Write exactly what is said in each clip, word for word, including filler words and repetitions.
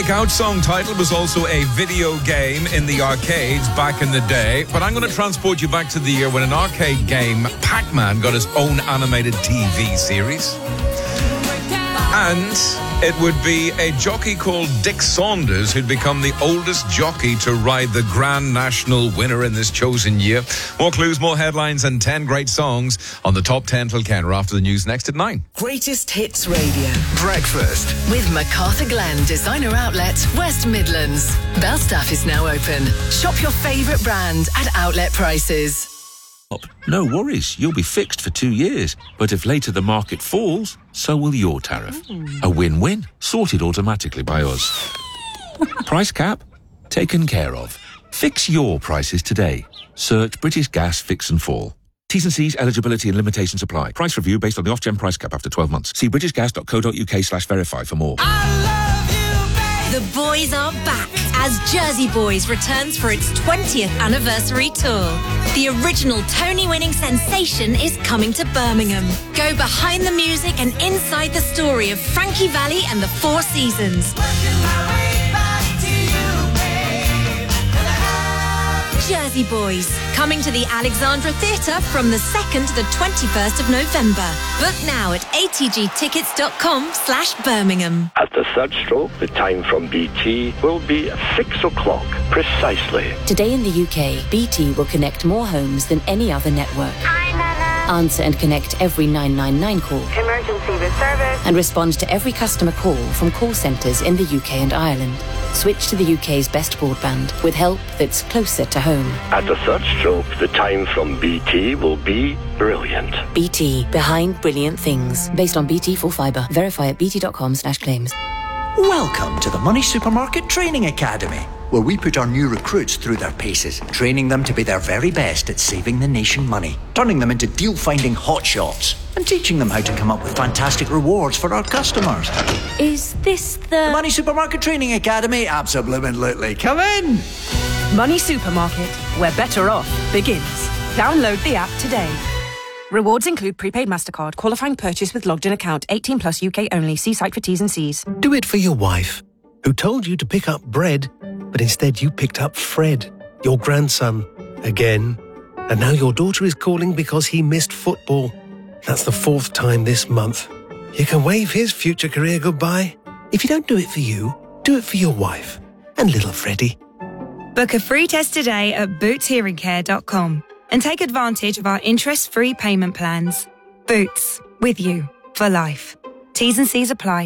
breakout song title was also a video game in the arcades back in the day, but I'm going to transport you back to the year when an arcade game, Pac-Man, got his own animated T V series. And it would be a jockey called Dick Saunders who'd become the oldest jockey to ride the Grand National winner in this chosen year. More clues, more headlines, and ten great songs on the Top ten till Kenner after the news next at nine. Greatest Hits Radio. Breakfast. With MacArthur Glen Designer Outlet, West Midlands. Belstaff is now open. Shop your favourite brand at outlet prices. No worries, you'll be fixed for two years. But if later the market falls, so will your tariff. A win-win, sorted automatically by us. Price cap, taken care of. Fix your prices today. Search British Gas Fix and Fall. T's and C's, eligibility and limitations apply. Price review based on the off-gen price cap after twelve months. See britishgas.co.uk slash verify for more. The boys are back as Jersey Boys returns for its twentieth anniversary tour. The original Tony-winning sensation is coming to Birmingham. Go behind the music and inside the story of Frankie Valli and the Four Seasons. Jersey Boys, coming to the Alexandra Theatre from the second to the twenty-first of November. Book now at a t g tickets dot com slash Birmingham. At the third stroke, the time from B T will be six o'clock precisely. Today in the U K, B T will connect more homes than any other network. Hi, Nana. Answer and connect every nine nine nine call. Emergency with service. And respond to every customer call from call centres in the U K and Ireland. Switch to the U K's best broadband with help that's closer to home. At the third stroke, the time from B T will be brilliant. B T, behind brilliant things. Based on B T full fibre. Verify at bt.com slash claims. Welcome to the Money Supermarket Training Academy, where we put our new recruits through their paces, training them to be their very best at saving the nation money, turning them into deal-finding hotshots, and teaching them how to come up with fantastic rewards for our customers. Is this the... The Money Supermarket Training Academy? Absolutely. Come in! Money Supermarket, where better off begins. Download the app today. Rewards include prepaid MasterCard, qualifying purchase with logged-in account, eighteen plus U K only. See site for T's and C's. Do it for your wife, who told you to pick up bread, but instead you picked up Fred, your grandson, again. And now your daughter is calling because he missed football. That's the fourth time this month. You can wave his future career goodbye. If you don't do it for you, do it for your wife and little Freddie. Book a free test today at boots hearing care dot com and take advantage of our interest-free payment plans. Boots, with you for life. T's and C's apply.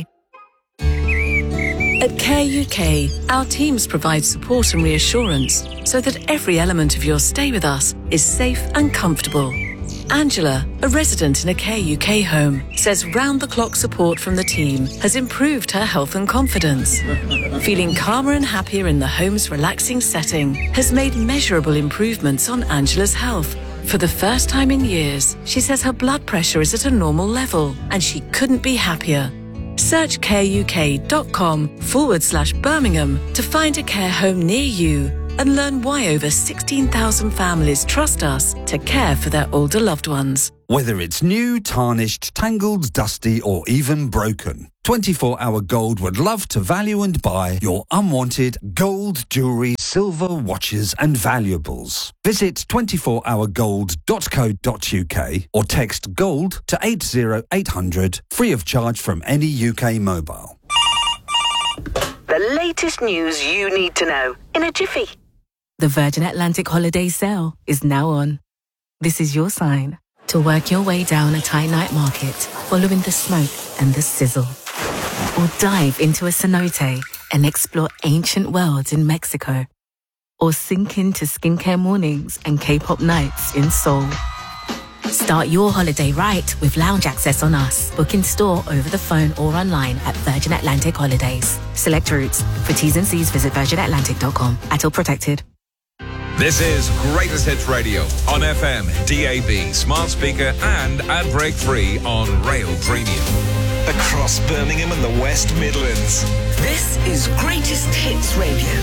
At Care U K, our teams provide support and reassurance so that every element of your stay with us is safe and comfortable. Angela, a resident in a Care U K home, says round-the-clock support from the team has improved her health and confidence. Feeling calmer and happier in the home's relaxing setting has made measurable improvements on Angela's health. For the first time in years, she says her blood pressure is at a normal level and she couldn't be happier. Search careuk.com forward slash Birmingham to find a care home near you and learn why over sixteen thousand families trust us to care for their older loved ones. Whether it's new, tarnished, tangled, dusty or even broken, twenty-four hour Gold would love to value and buy your unwanted gold, jewellery, silver, watches and valuables. Visit twenty-four hour gold dot co dot uk or text GOLD to eight zero eight hundred free of charge from any U K mobile. The latest news you need to know in a jiffy. The Virgin Atlantic holiday sale is now on. This is your sign to work your way down a Thai night market, following the smoke and the sizzle. Or dive into a cenote and explore ancient worlds in Mexico. Or sink into skincare mornings and K-pop nights in Seoul. Start your holiday right with lounge access on us. Book in store, over the phone or online at Virgin Atlantic Holidays. Select routes. For T's and C's, visit virgin atlantic dot com. At all protected. This is Greatest Hits Radio on F M, D A B, smart speaker and ad break free on Rail Premium. Across Birmingham and the West Midlands. This is Greatest Hits Radio.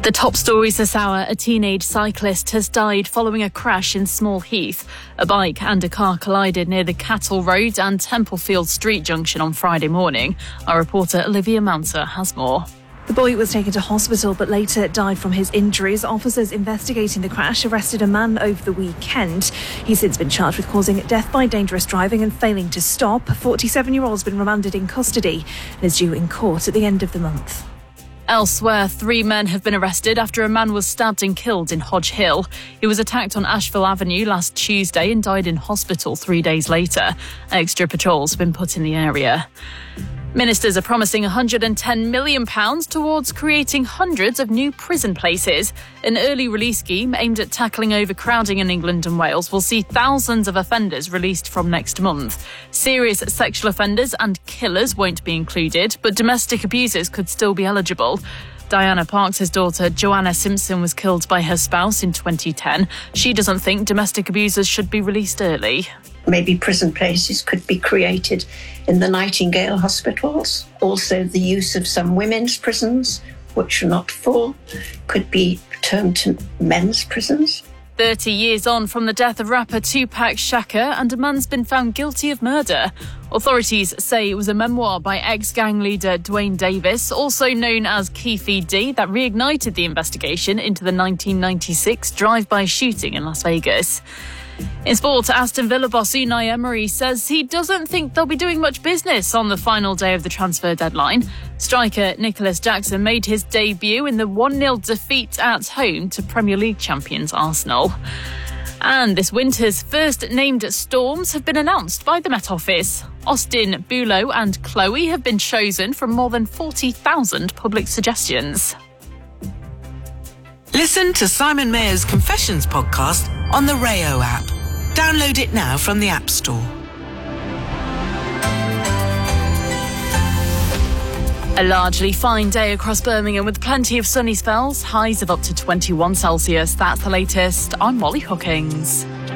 The top stories this hour: a teenage cyclist has died following a crash in Small Heath. A bike and a car collided near the Cattle Road and Templefield Street junction on Friday morning. Our reporter Olivia Mounter has more. The boy was taken to hospital but later died from his injuries. Officers investigating the crash arrested a man over the weekend. He's since been charged with causing death by dangerous driving and failing to stop. A forty-seven-year-old's been remanded in custody and is due in court at the end of the month. Elsewhere, three men have been arrested after a man was stabbed and killed in Hodge Hill. He was attacked on Asheville Avenue last Tuesday and died in hospital three days later. Extra patrols have been put in the area. Ministers are promising one hundred ten million pounds towards creating hundreds of new prison places. An early release scheme aimed at tackling overcrowding in England and Wales will see thousands of offenders released from next month. Serious sexual offenders and killers won't be included, but domestic abusers could still be eligible. Diana Parks' daughter Joanna Simpson was killed by her spouse in twenty ten. She doesn't think domestic abusers should be released early. Maybe prison places could be created in the Nightingale hospitals. Also, the use of some women's prisons, which are not full, could be turned to men's prisons. thirty years on from the death of rapper Tupac Shakur, and a man's been found guilty of murder. Authorities say it was a memoir by ex-gang leader Dwayne Davis, also known as Keefe D, that reignited the investigation into the nineteen ninety-six drive-by shooting in Las Vegas. In sport, Aston Villa boss Unai Emery says he doesn't think they'll be doing much business on the final day of the transfer deadline. Striker Nicholas Jackson made his debut in the one nil defeat at home to Premier League champions Arsenal. And this winter's first named storms have been announced by the Met Office. Austin, Bulow and Chloe have been chosen from more than forty thousand public suggestions. Listen to Simon Mayer's Confessions podcast on the Rayo app. Download it now from the App Store. A largely fine day across Birmingham with plenty of sunny spells, highs of up to twenty-one Celsius. That's the latest. I'm Molly Hookings.